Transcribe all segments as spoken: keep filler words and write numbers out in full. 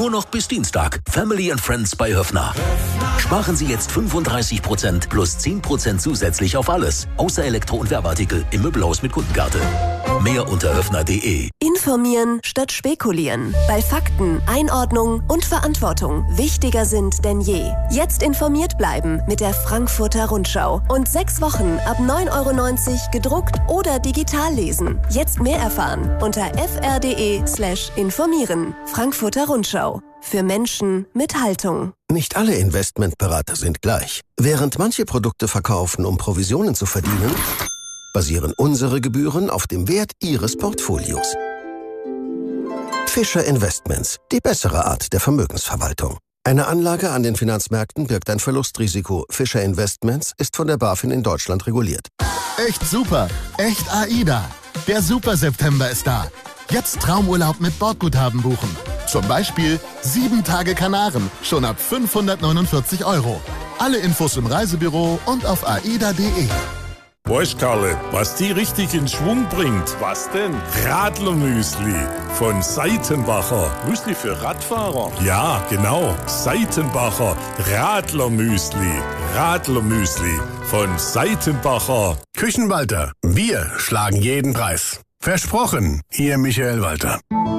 Nur noch bis Dienstag. Family and Friends bei Höffner. Sparen Sie jetzt fünfunddreißig Prozent plus zehn Prozent zusätzlich auf alles. Außer Elektro- und Werbeartikel im Möbelhaus mit Kundenkarte. Mehr unter höffner punkt de. Informieren statt spekulieren. Weil Fakten, Einordnung und Verantwortung wichtiger sind denn je. Jetzt informiert bleiben mit der Frankfurter Rundschau. Und sechs Wochen ab neun Euro neunzig gedruckt oder digital lesen. Jetzt mehr erfahren unter fr.de slash informieren. Frankfurter Rundschau. Für Menschen mit Haltung. Nicht alle Investmentberater sind gleich. Während manche Produkte verkaufen, um Provisionen zu verdienen, basieren unsere Gebühren auf dem Wert Ihres Portfolios. Fischer Investments, die bessere Art der Vermögensverwaltung. Eine Anlage an den Finanzmärkten birgt ein Verlustrisiko. Fischer Investments ist von der BaFin in Deutschland reguliert. Echt super, echt AIDA. Der Super September ist da. Jetzt Traumurlaub mit Bordguthaben buchen. Zum Beispiel sieben Tage Kanaren, schon ab fünfhundertneunundvierzig Euro. Alle Infos im Reisebüro und auf aida punkt de. Weißt Karle, was die richtig in Schwung bringt? Was denn? Radlermüsli von Seitenbacher. Müsli für Radfahrer? Ja, genau. Seitenbacher Radlermüsli. Radlermüsli von Seitenbacher. Küchenwalter, wir schlagen jeden Preis. Versprochen, Ihr Michael Walter.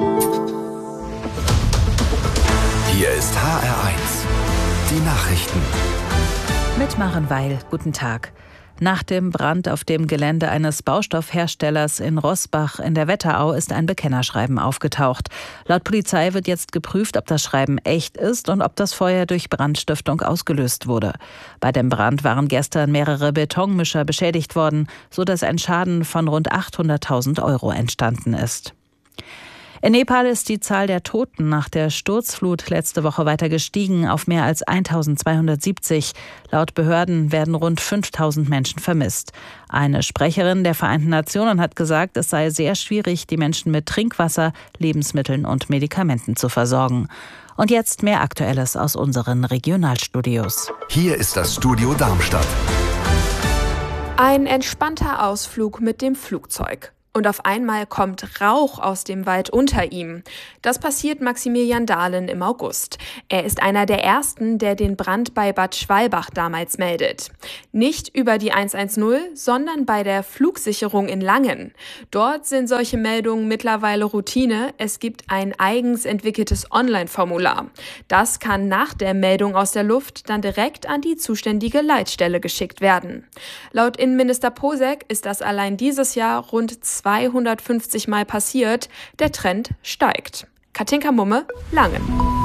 Hier ist H R eins. Die Nachrichten. Mit Maren Weil. Guten Tag. Nach dem Brand auf dem Gelände eines Baustoffherstellers in Roßbach in der Wetterau ist ein Bekennerschreiben aufgetaucht. Laut Polizei wird jetzt geprüft, ob das Schreiben echt ist und ob das Feuer durch Brandstiftung ausgelöst wurde. Bei dem Brand waren gestern mehrere Betonmischer beschädigt worden, sodass ein Schaden von rund achthunderttausend Euro entstanden ist. In Nepal ist die Zahl der Toten nach der Sturzflut letzte Woche weiter gestiegen auf mehr als eintausendzweihundertsiebzig. Laut Behörden werden rund fünftausend Menschen vermisst. Eine Sprecherin der Vereinten Nationen hat gesagt, es sei sehr schwierig, die Menschen mit Trinkwasser, Lebensmitteln und Medikamenten zu versorgen. Und jetzt mehr Aktuelles aus unseren Regionalstudios. Hier ist das Studio Darmstadt. Ein entspannter Ausflug mit dem Flugzeug. Und auf einmal kommt Rauch aus dem Wald unter ihm. Das passiert Maximilian Dahlen im August. Er ist einer der ersten, der den Brand bei Bad Schwalbach damals meldet. Nicht über die hundertzehn, sondern bei der Flugsicherung in Langen. Dort sind solche Meldungen mittlerweile Routine. Es gibt ein eigens entwickeltes Online-Formular. Das kann nach der Meldung aus der Luft dann direkt an die zuständige Leitstelle geschickt werden. Laut Innenminister Posek ist das allein dieses Jahr rund zweihundertfünfzig Mal passiert. Der Trend steigt. Katinka Mumme, Langen.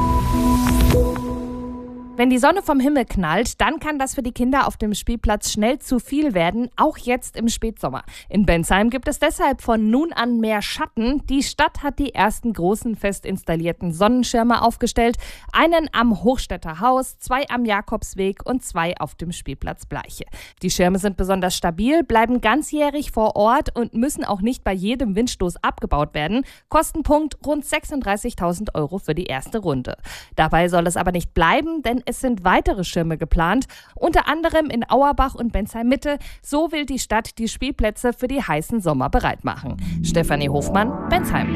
Wenn die Sonne vom Himmel knallt, dann kann das für die Kinder auf dem Spielplatz schnell zu viel werden, auch jetzt im Spätsommer. In Bensheim gibt es deshalb von nun an mehr Schatten. Die Stadt hat die ersten großen fest installierten Sonnenschirme aufgestellt. Einen am Hochstädter Haus, zwei am Jakobsweg und zwei auf dem Spielplatz Bleiche. Die Schirme sind besonders stabil, bleiben ganzjährig vor Ort und müssen auch nicht bei jedem Windstoß abgebaut werden. Kostenpunkt rund sechsunddreißigtausend Euro für die erste Runde. Dabei soll es aber nicht bleiben, denn es sind weitere Schirme geplant, unter anderem in Auerbach und Bensheim-Mitte. So will die Stadt die Spielplätze für die heißen Sommer bereit machen. Stefanie Hofmann, Bensheim.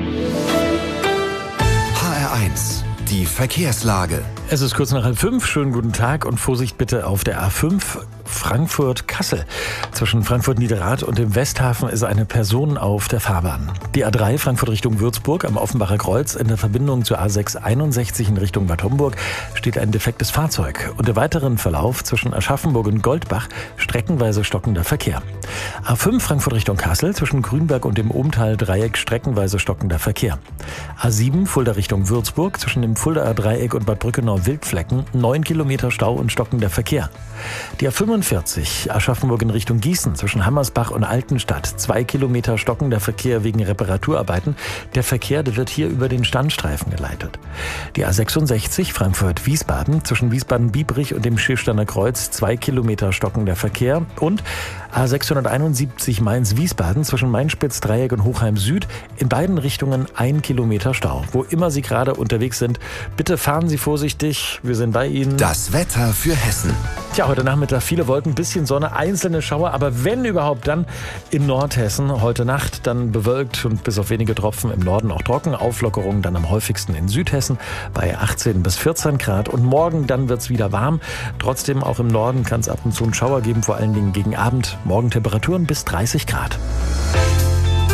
H R eins. Die Verkehrslage. Es ist kurz nach halb fünf. Schönen guten Tag und Vorsicht bitte auf der A fünf Frankfurt-Kassel. Zwischen Frankfurt-Niederrad und dem Westhafen ist eine Person auf der Fahrbahn. Die A drei Frankfurt Richtung Würzburg am Offenbacher Kreuz in der Verbindung zur A sechs einundsechzig in Richtung Bad Homburg steht ein defektes Fahrzeug. Und im weiteren Verlauf zwischen Aschaffenburg und Goldbach streckenweise stockender Verkehr. A fünf Frankfurt Richtung Kassel zwischen Grünberg und dem Ohmtal-Dreieck streckenweise stockender Verkehr. A sieben Fulda Richtung Würzburg zwischen dem Fuldaer Dreieck und Bad Brückenau-Wildflecken neun Kilometer Stau und stockender Verkehr. Die A fünfundvierzig Aschaffenburg in Richtung Gießen zwischen Hammersbach und Altenstadt zwei Kilometer stockender Verkehr wegen Reparaturarbeiten. Der Verkehr der wird hier über den Standstreifen geleitet. Die A sechsundsechzig Frankfurt-Wiesbaden zwischen Wiesbaden-Biebrich und dem Schilfsterner Kreuz zwei Kilometer stockender Verkehr und A sechshunderteinundsiebzig Mainz-Wiesbaden zwischen Mainspitz-Dreieck und Hochheim Süd in beiden Richtungen ein Kilometer Stau. Wo immer Sie gerade unterwegs sind, bitte fahren Sie vorsichtig. Wir sind bei Ihnen. Das Wetter für Hessen. Tja, heute Nachmittag viele Wolken, bisschen Sonne, einzelne Schauer, aber wenn überhaupt dann in Nordhessen. Heute Nacht dann bewölkt und bis auf wenige Tropfen im Norden auch trocken. Auflockerung dann am häufigsten in Südhessen bei achtzehn bis vierzehn Grad. Und morgen dann wird es wieder warm. Trotzdem auch im Norden kann es ab und zu einen Schauer geben, vor allen Dingen gegen Abend. Morgen Temperaturen bis dreißig Grad.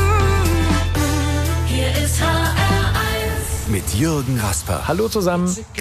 Hier ist H R eins Mit Jürgen Rasper. Hallo zusammen.